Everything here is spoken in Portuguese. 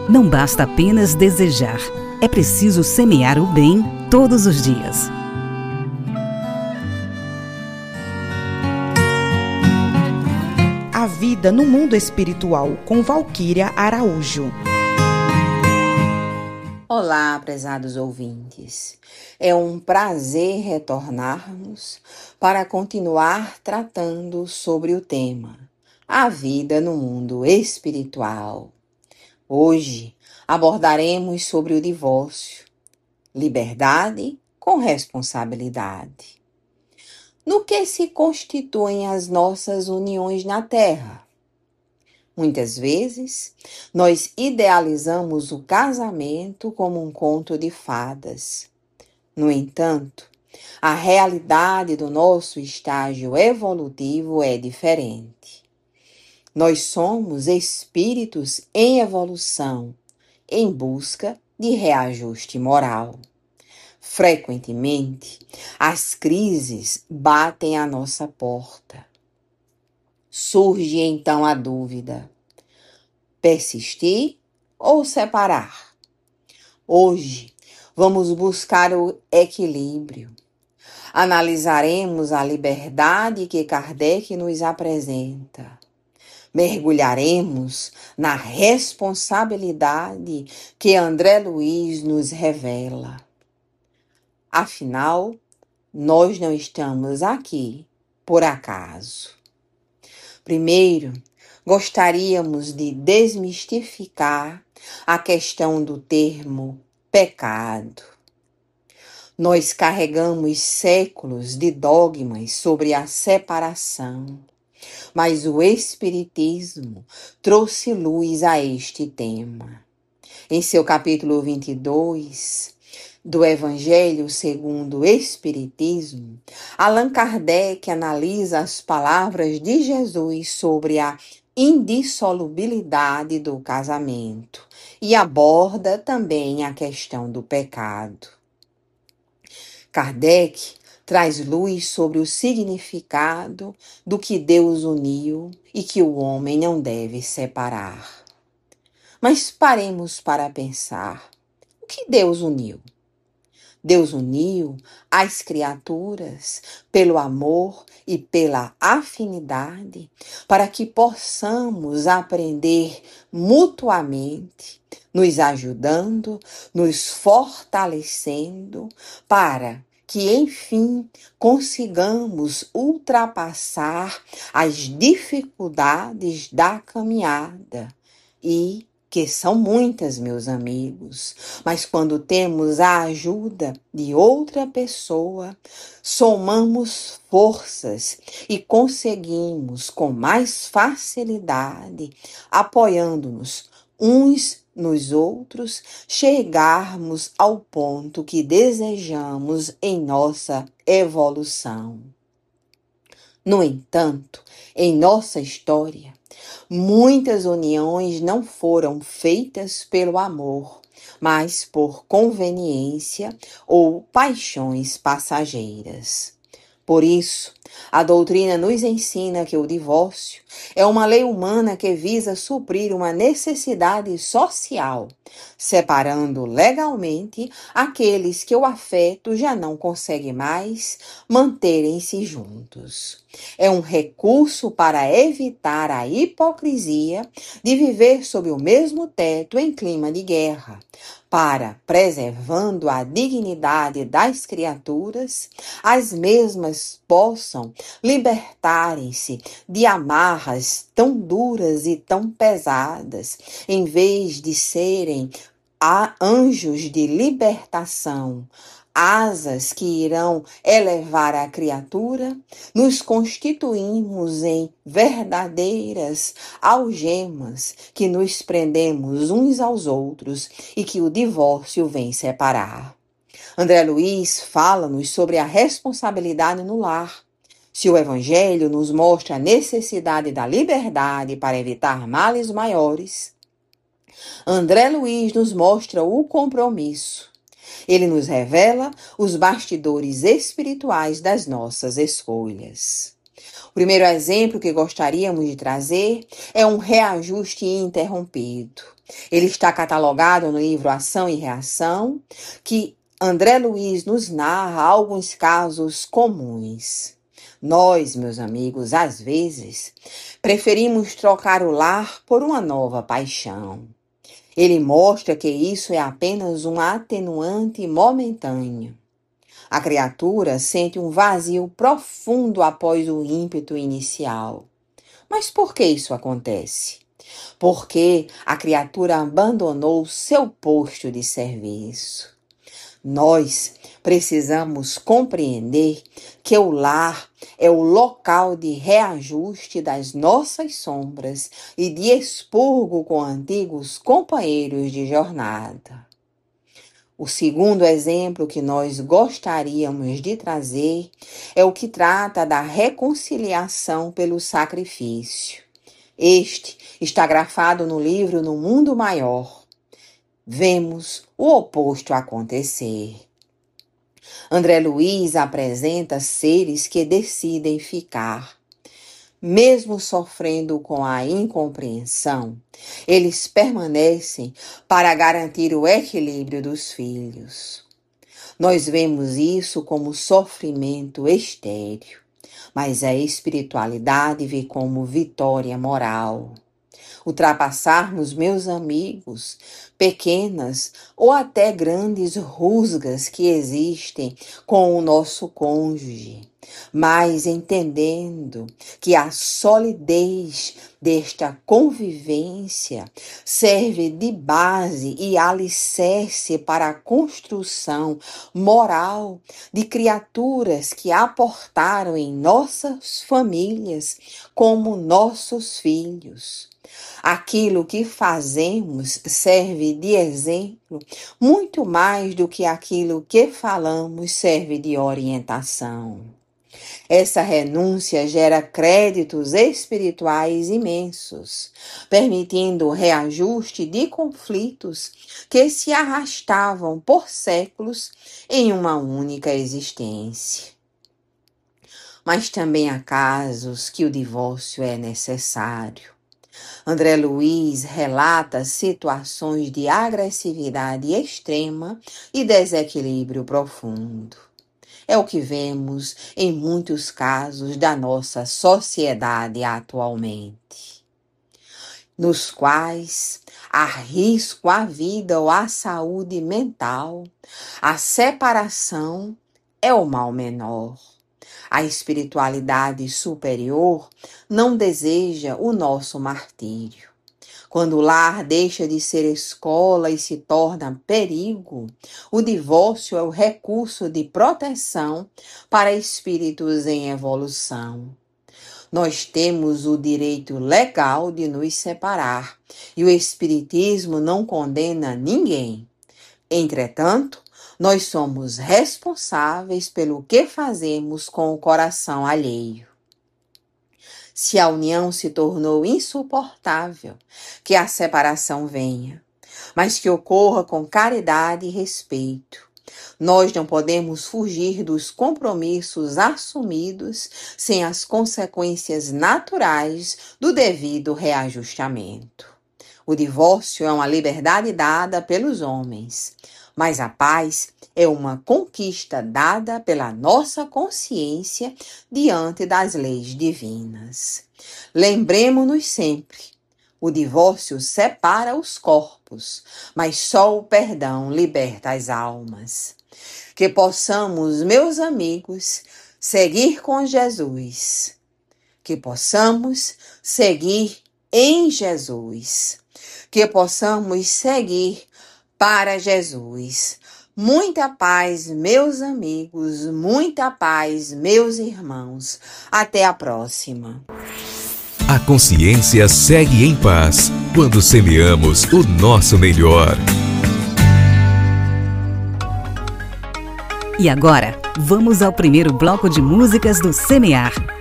Não basta apenas desejar, é preciso semear o bem todos os dias. A vida no mundo espiritual, com Valquíria Araújo. Olá, prezados ouvintes. É um prazer retornarmos para continuar tratando sobre o tema A vida no mundo espiritual. Hoje abordaremos sobre o divórcio, liberdade com responsabilidade. No que se constituem as nossas uniões na Terra? Muitas vezes, nós idealizamos o casamento como um conto de fadas. No entanto, a realidade do nosso estágio evolutivo é diferente. Nós somos espíritos em evolução, em busca de reajuste moral. Frequentemente, as crises batem à nossa porta. Surge então a dúvida: persistir ou separar? Hoje, vamos buscar o equilíbrio. Analisaremos a liberdade que Kardec nos apresenta. Mergulharemos na responsabilidade que André Luiz nos revela. Afinal, nós não estamos aqui por acaso. Primeiro, gostaríamos de desmistificar a questão do termo pecado. Nós carregamos séculos de dogmas sobre a separação, mas o Espiritismo trouxe luz a este tema. Em seu capítulo 22 do Evangelho segundo o Espiritismo, Allan Kardec analisa as palavras de Jesus sobre a indissolubilidade do casamento e aborda também a questão do pecado. Kardec traz luz sobre o significado do que Deus uniu e que o homem não deve separar. Mas paremos para pensar: o que Deus uniu? Deus uniu as criaturas pelo amor e pela afinidade para que possamos aprender mutuamente, nos ajudando, nos fortalecendo, para que, enfim, consigamos ultrapassar as dificuldades da caminhada e que são muitas, meus amigos, mas quando temos a ajuda de outra pessoa, somamos forças e conseguimos com mais facilidade, apoiando-nos uns nos outros, chegarmos ao ponto que desejamos em nossa evolução. No entanto, em nossa história, muitas uniões não foram feitas pelo amor, mas por conveniência ou paixões passageiras. Por isso, a doutrina nos ensina que o divórcio é uma lei humana que visa suprir uma necessidade social, separando legalmente aqueles que o afeto já não consegue mais manterem-se juntos. É um recurso para evitar a hipocrisia de viver sob o mesmo teto em clima de guerra, para, preservando a dignidade das criaturas, as mesmas possam libertarem-se de amarras tão duras e tão pesadas, em vez de serem anjos de libertação, asas que irão elevar a criatura, nos constituímos em verdadeiras algemas que nos prendemos uns aos outros e que o divórcio vem separar. André Luiz fala-nos sobre a responsabilidade no lar. Se o Evangelho nos mostra a necessidade da liberdade para evitar males maiores, André Luiz nos mostra o compromisso. Ele nos revela os bastidores espirituais das nossas escolhas. O primeiro exemplo que gostaríamos de trazer é um reajuste interrompido. Ele está catalogado no livro Ação e Reação, que André Luiz nos narra alguns casos comuns. Nós, meus amigos, às vezes, preferimos trocar o lar por uma nova paixão. Ele mostra que isso é apenas um atenuante momentâneo. A criatura sente um vazio profundo após o ímpeto inicial. Mas por que isso acontece? Porque a criatura abandonou seu posto de serviço. Nós precisamos compreender que o lar é o local de reajuste das nossas sombras e de expurgo com antigos companheiros de jornada. O segundo exemplo que nós gostaríamos de trazer é o que trata da reconciliação pelo sacrifício. Este está grafado no livro No Mundo Maior. Vemos o oposto acontecer. André Luiz apresenta seres que decidem ficar. Mesmo sofrendo com a incompreensão, eles permanecem para garantir o equilíbrio dos filhos. Nós vemos isso como sofrimento estéril, mas a espiritualidade vê como vitória moral. Ultrapassarmos, meus amigos, pequenas ou até grandes rusgas que existem com o nosso cônjuge, mas entendendo que a solidez desta convivência serve de base e alicerce para a construção moral de criaturas que aportaram em nossas famílias como nossos filhos. Aquilo que fazemos serve de exemplo, muito mais do que aquilo que falamos serve de orientação. Essa renúncia gera créditos espirituais imensos, permitindo o reajuste de conflitos que se arrastavam por séculos em uma única existência. Mas também há casos que o divórcio é necessário. André Luiz relata situações de agressividade extrema e desequilíbrio profundo. É o que vemos em muitos casos da nossa sociedade atualmente, nos quais há risco à vida ou à saúde mental. A separação é o mal menor. A espiritualidade superior não deseja o nosso martírio. Quando o lar deixa de ser escola e se torna perigo, o divórcio é o recurso de proteção para espíritos em evolução. Nós temos o direito legal de nos separar e o Espiritismo não condena ninguém. Entretanto, nós somos responsáveis pelo que fazemos com o coração alheio. Se a união se tornou insuportável, que a separação venha, mas que ocorra com caridade e respeito. Nós não podemos fugir dos compromissos assumidos sem as consequências naturais do devido reajustamento. O divórcio é uma liberdade dada pelos homens, mas a paz é uma conquista dada pela nossa consciência diante das leis divinas. Lembremos-nos sempre, o divórcio separa os corpos, mas só o perdão liberta as almas. Que possamos, meus amigos, seguir com Jesus. Que possamos seguir em Jesus. Que possamos seguir para Jesus. Muita paz, meus amigos, muita paz, meus irmãos. Até a próxima. A consciência segue em paz quando semeamos o nosso melhor. E agora, vamos ao primeiro bloco de músicas do Semear.